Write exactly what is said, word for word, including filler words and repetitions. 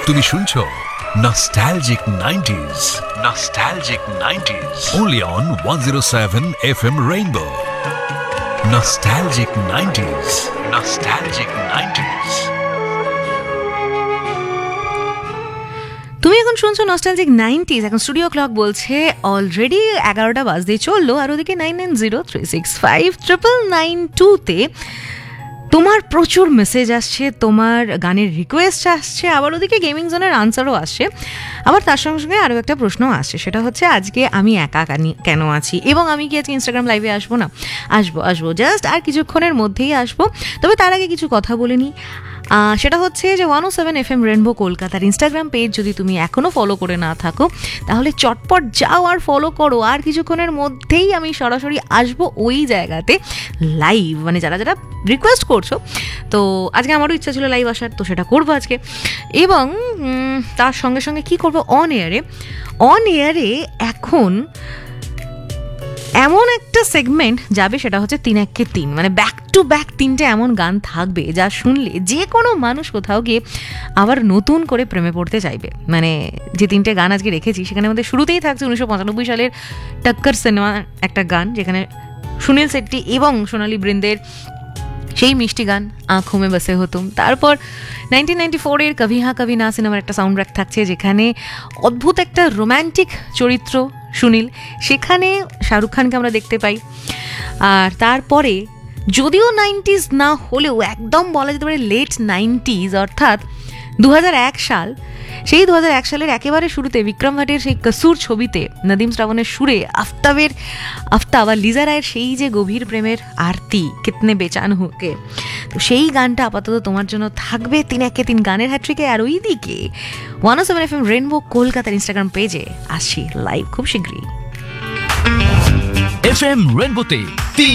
তুমি শুনছো Nostalgic nineties. Nostalgic nineties. Only on one oh seven F M Rainbow. Nostalgic nineties. Nostalgic nineties. তুমি এখন শুনছো nostalgic nineties. এখন স্টুডিও ক্লক বলছে অলরেডি এগারোটা বাজতে চললো, আর ওদিকে nine nine zero three six five triple nine টুতে তোমার প্রচুর মেসেজ আসছে, তোমার গানের রিকোয়েস্ট আসছে, আবার ওদিকে গেমিং জোনের আনসারও আসছে, আবার তার সঙ্গে সঙ্গে আরও একটা প্রশ্ন আসছে, সেটা হচ্ছে আজকে আমি একা কেন আছি এবং আমি কি আজকে ইনস্টাগ্রাম লাইভে আসবো না? আসবো আসবো জাস্ট আর কিছুক্ষণের মধ্যেই আসবো। তবে তার আগে কিছু কথা বলে নিই। সেটা হচ্ছে যে ওয়ান ও সেভেন এফ এম রেনবো কলকাতার ইনস্টাগ্রাম পেজ যদি তুমি এখনও ফলো করে না থাকো তাহলে চটপট যাও আর ফলো করো। আর কিছুক্ষণের মধ্যেই আমি সরাসরি আসবো ওই জায়গাতে লাইভ, মানে যারা যারা রিকোয়েস্ট করছো। তো আজকে আমারও ইচ্ছা ছিল লাইভ আসার, তো সেটা করবো আজকে। এবং তার সঙ্গে সঙ্গে কি করবো, অন এয়ারে অন এয়ারে এখন এমন একটা সেগমেন্ট যাবে, সেটা হচ্ছে তিন একে তিন, মানে ব্যাক টু ব্যাক তিনটে এমন গান থাকবে যা শুনলে যে কোনো মানুষ কোথাও গিয়ে আবার নতুন করে প্রেমে পড়তে চাইবে। মানে যে তিনটে গান আজকে রেখেছি সেখানে আমাদের শুরুতেই থাকছে উনিশশো পঁচানব্বই সালের টক্কর সিনেমার একটা গান, যেখানে সুনীল শেট্টি এবং সোনালী বৃন্দের সেই মিষ্টি গান আঁখোঁ মে বসে হো তুম। তারপর নাইনটিন নাইনটি ফোরের কভি হ্যাঁ কভি না সিনেমার একটা সাউন্ড ট্র্যাক থাকছে, যেখানে অদ্ভুত একটা রোম্যান্টিক চরিত্র সুনীল, সেখানে শাহরুখ খানকে আমরা দেখতে পাই। আর তারপরে যদিও নাইনটিজ না হলেও একদম বলা যেতে পারে লেট নাইনটিজ, অর্থাৎ দু হাজার এক সাল, সেই দু হাজার এক সালের একেবারে শুরুতে বিক্রম ভাটের সেই কসুর ছবিতে নদীম শ্রাবণের সুরে আফতাবের আফতাব আর লিজা রায়ের সেই যে গভীর প্রেমের আরতি কিতনে বেচান হুকে, তো সেই গানটা আপাতত তোমার জন্য থাকবে তিন একে তিন গানের হ্যাট্রিকে। আর ওই দিকে ওয়ান ও সেভেন এফ এম রেনবো কলকাতার ইনস্টাগ্রাম পেজে আসছি লাইভ খুব শীঘ্রই। F M রেনবোতে